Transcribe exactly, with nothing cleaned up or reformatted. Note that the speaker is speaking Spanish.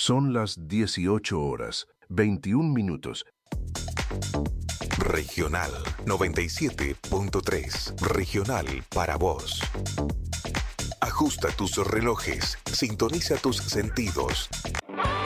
Son las dieciocho horas, veintiún minutos. Regional noventa y siete punto tres. Regional para vos. Ajusta tus relojes, sintoniza tus sentidos.